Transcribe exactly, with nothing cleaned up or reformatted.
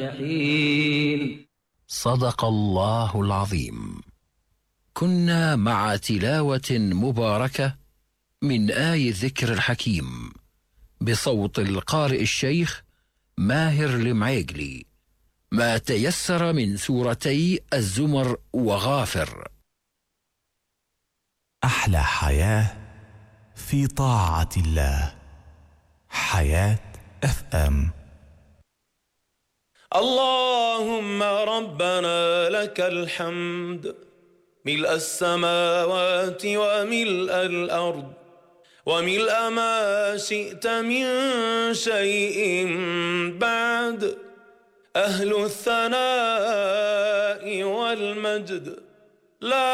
صدق الله العظيم. كنا مع تلاوة مباركة من آي الذكر الحكيم بصوت القارئ الشيخ ماهر المعيقلي، ما تيسر من سورتي الزمر وغافر. أحلى حياة في طاعة الله. حياة اف ام. اللهم ربنا لك الحمد ملء السماوات وملء الأرض وملء ما شئت من شيء بعد، أهل الثناء والمجد لا